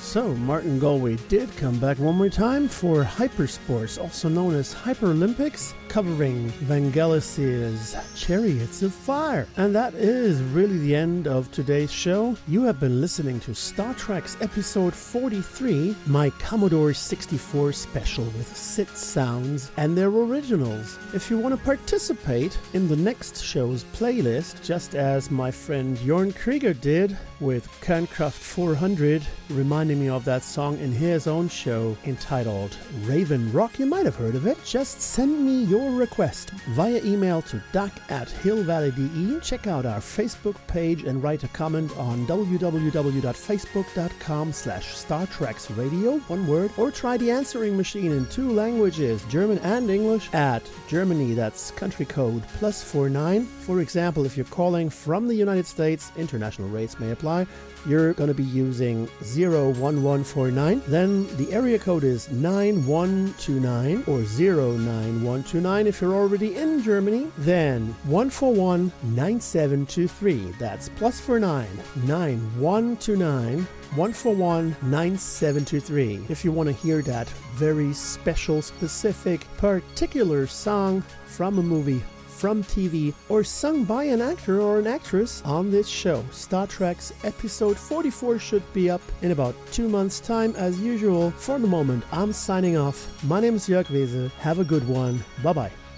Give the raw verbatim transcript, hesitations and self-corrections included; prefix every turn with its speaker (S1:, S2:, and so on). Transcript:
S1: So, Martin Galway did come back one more time for Hypersports, also known as Hyperolympics, covering Vangelis's Chariots of Fire. And that is really the end of today's show. You have been listening to Star Trek's episode forty-three, my Commodore sixty-four special with sit sounds and their originals. If you want to participate in the next show's playlist, just as my friend Jorn Krieger did with Kernkraft four hundred, reminding me of that song in his own show entitled Raven Rock, you might have heard of it. Just send me your request via email to dac at hillvalley.de. Check out our Facebook page and write a comment on www.facebook.com slash Star Treks Radio, one word, or try the answering machine in two languages, German and English, at Germany, that's country code plus four nine. For example, if you're calling from the United States, international rates may apply, you're going to be using zero one one four nine. Then the area code is nine one two nine or zero nine one two nine. If you're already in Germany, then one four one nine seven two three. That's plus four nine nine one two nine one four one nine seven two three. If you want to hear that very special, specific, particular song from a movie, from T V, or sung by an actor or an actress on this show. Star Trek's episode forty-four should be up in about two months' time as usual. For the moment, I'm signing off. My name is Jörg Wese. Have a good one. Bye-bye.